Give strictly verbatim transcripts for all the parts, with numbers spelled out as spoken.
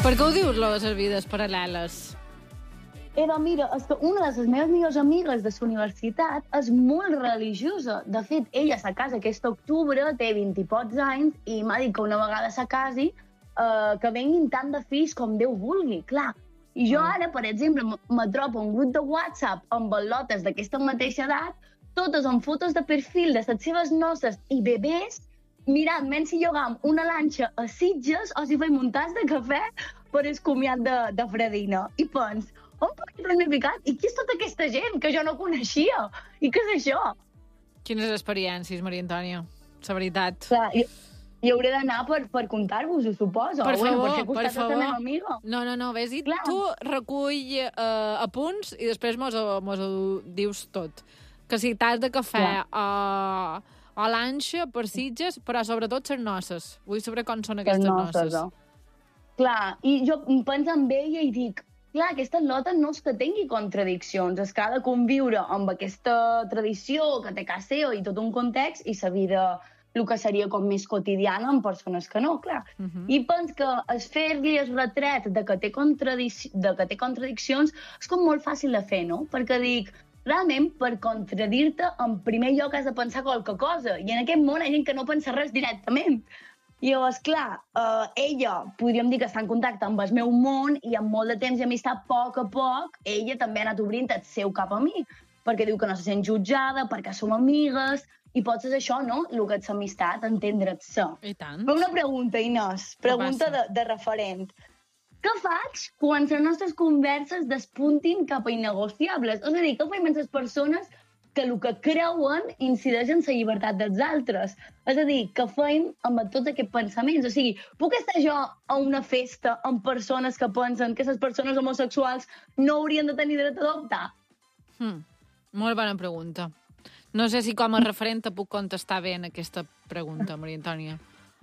Per què ho dius, lo de les vides paral·leles? Eh, doncs mira, és que una de les meves millors amigues de la universitat és molt religiosa. De fet, ella se casa aquest octubre, té vint i pocs anys, i m'ha dit que una vegada se casi, eh, que venguin tant de fills com Déu vulgui, clar. I jo ara, per exemple, me trobo un grup de WhatsApp amb al·lotes d'aquesta mateixa edat, totes amb fotos de perfil de les seves noces i bebès, mirant menys si llogam una lanxa a Sitges o si feim un tas de cafè per el comiat de, de Fredina. I pens, on puc planificar? I qui és tota aquesta gent que jo no coneixia? I què és això? Quines experiències, Maria Antònia. La veritat. Clar, jo, jo hauré d'anar per, per contar-vos, ho suposo. Per bueno, favor, per, per favor. La meva amiga. No, no, no, ves dit, Clar. tu recull eh, apunts i després mos, ho- mos ho dius tot. Que si tas de cafè a, a l'anxa, per Sitges, però sobretot les noces. Vull saber com són aquestes noces. oh. Clar, i jo penso en ella i dic, clar, aquesta lota no és que tingui contradiccions, és que ha de conviure amb aquesta tradició que té casa seva i tot un context i la vida, el que seria com més quotidiana amb persones que no, clar. Uh -huh. I penso que es fer-li el retret de que, té contradic de que té contradiccions és com molt fàcil de fer, no? Perquè dic, realment, per contradir-te, en primer lloc has de pensar qualque cosa, i en aquest món hi ha gent que no pensa res directament. I llavors, clar, eh, ella, podríem dir que està en contacte amb el meu món i amb molt de temps i amistat, a poc a poc, ella també ha anat obrint el seu cap a mi, perquè diu que no se sent jutjada, perquè som amigues, i potser és això, no?, el que és l'amistat, entendre't-se. I tant. Però una pregunta, Inés, pregunta de, de referent. Què faig quan les nostres converses despuntin cap a innegociables? És a dir, què fem amb les persones que el que creuen incideix en la llibertat dels altres? És a dir, què fem amb tots aquests pensaments? O sigui, puc estar jo a una festa amb persones que pensen que les persones homosexuals no haurien de tenir dret a adoptar? Hmm. Molt bona pregunta. No sé si com a referent te puc contestar bé en aquesta pregunta, Maria Antònia.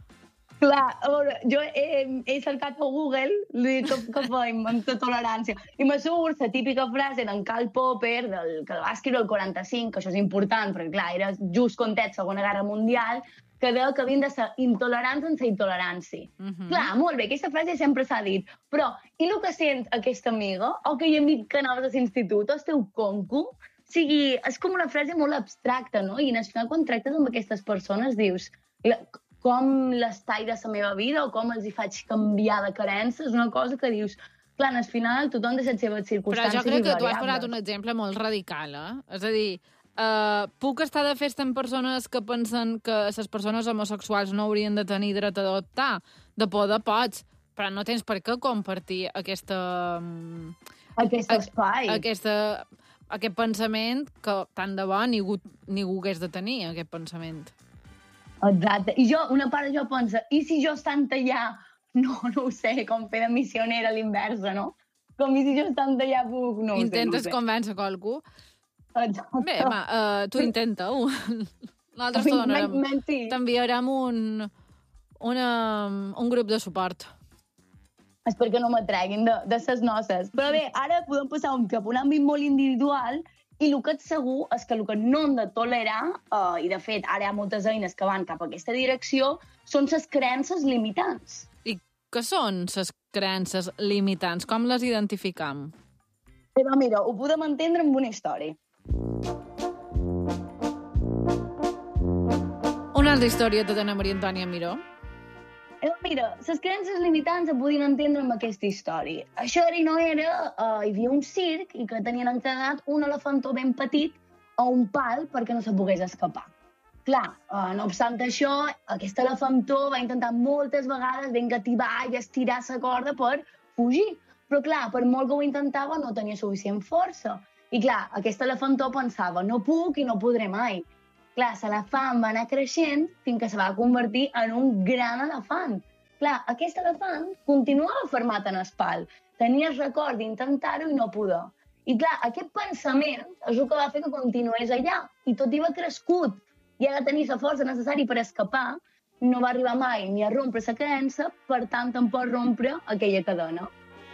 Clar, a veure, jo he, he cercat a Google li dic, què, què fem amb la tolerància. I me surt la típica frase d'en Karl Popper, del, que va escriure el quaranta-cinc, que això és important, perquè clar, era just context Segona Guerra Mundial, que deia que havien de ser intolerants en la intolerància. Uh -huh. Clar, molt bé, aquesta frase sempre s'ha dit, però i el que sent aquesta amiga, o que hi ha amic que anaves a l'institut, o el teu concu? O sigui, és com una frase molt abstracta, no? I al final, quan tractes amb aquestes persones, dius com les tall de la meva vida o com els hi faig canviar de creença, és una cosa que dius, clar, al final tothom té les seves circumstàncies. Però jo crec que tu has variables. posat un exemple molt radical, eh? És a dir, uh, puc estar de festa amb persones que pensen que les persones homosexuals no haurien de tenir dret a adoptar. De poder pots, però no tens per què compartir aquesta... mm, Aquest espai. Aquesta, aquest pensament que tant de bo ningú, ningú hagués de tenir, aquest pensament. Exacte. I jo, una part de jo pensa, i si jo estant allà, no, no ho sé, com fer de missionera a l'inversa, no? Com i si jo estant allà puc... No ho Intentes sé, no ho sé. convèncer qualcú? Exacte. Bé, ma, uh, tu intenta-ho. Nosaltres Men- t'enviarem mentir. t'enviarem un, una, un grup de suport. És perquè no m'atreguin de, de ses noces. Però bé, ara podem passar un, cap a un àmbit molt individual i el que és segur és que el que no hem de tolerar, eh, i de fet ara hi ha moltes eines que van cap a aquesta direcció, són les creences limitants. I què són les creences limitants? Com les identificam? Però mira, ho podem entendre amb una història. Una altra història te dona Maria Antònia Miró? Eh, mira, les creences limitants es podien entendre amb aquesta història. Això era i no era, eh, hi havia un circ i que tenien encadenat un elefantó ben petit a un pal perquè no se pogués escapar. Clar, eh, no obstant això, aquest elefantó va intentar moltes vegades ben gativar i estirar la corda per fugir. Però clar, per molt que ho intentava, no tenia suficient força. I clar, aquest elefantó pensava, no puc i no podré mai. Clar, l'elefant va anar creixent fins que se va convertir en un gran elefant. Clar, aquest elefant continuava fermat en el pal. Tenia el record d'intentar-ho i no poder. I clar, aquest pensament és el que va fer que continués allà. I tot i va crescut i ha de tenir la força necessària per escapar, no va arribar mai ni a rompre la creença, per tant, tampoc rompre aquella cadena.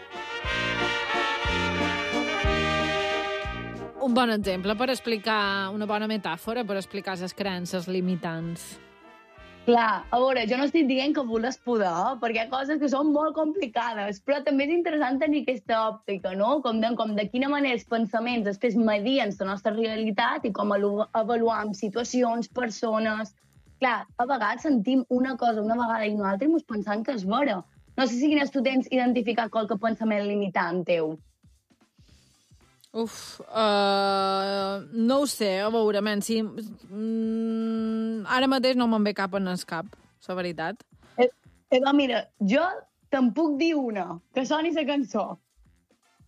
Un bon exemple per explicar, una bona metàfora per explicar les creences limitants. Clar, a veure, jo no estic dient que voles poder, perquè hi ha coses que són molt complicades, però també és interessant tenir aquesta òptica, no? Com de, com de quina manera els pensaments després medien la nostra realitat i com avaluam situacions, persones... Clar, a vegades sentim una cosa una vegada i una altra i mos pensam que és vera. No sé si quines tu tens identificat qualque pensament limitant teu. Uf, uh, no ho sé, a veure, men, si... Mm, ara mateix no me'n ve cap en el cap, la veritat. Eh, eh, mira, jo te'n puc dir una, que soni la cançó.